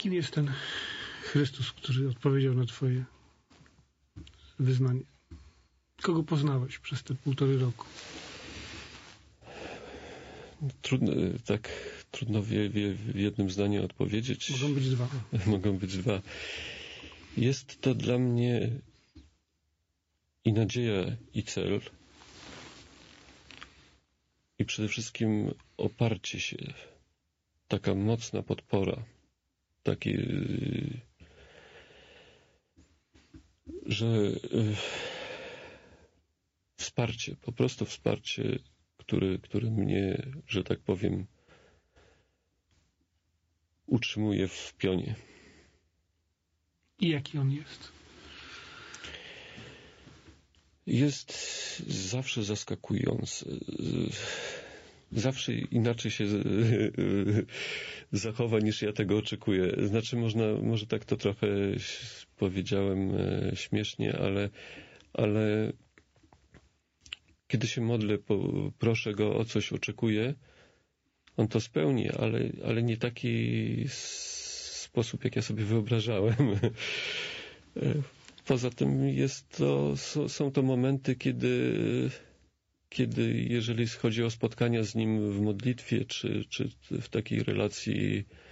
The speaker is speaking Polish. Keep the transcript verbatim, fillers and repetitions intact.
Kim jest ten Chrystus, który odpowiedział na twoje wyznanie? Kogo poznałeś przez te półtory roku? Trudno, tak trudno w, w, w jednym zdaniu odpowiedzieć. Mogą być dwa. Mogą być dwa. Jest to dla mnie i nadzieja, i cel. I przede wszystkim oparcie się. Taka mocna podpora. Takie, że wsparcie, po prostu wsparcie, które, które mnie, że tak powiem, utrzymuje w pionie. I jaki on jest? Jest zawsze zaskakujący. Zawsze inaczej się zachowa, niż ja tego oczekuję. Znaczy, można, może tak to trochę powiedziałem śmiesznie, ale, ale kiedy się modlę, proszę Go o coś, oczekuję, On to spełni, ale, ale nie taki sposób, jak ja sobie wyobrażałem. Poza tym jest to, są to momenty, kiedy, kiedy jeżeli chodzi o spotkania z Nim w modlitwie, czy, czy w takiej relacji